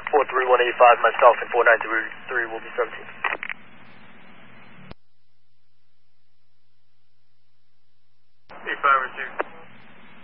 43185, myself and 4933 will be 17. 85 or 2.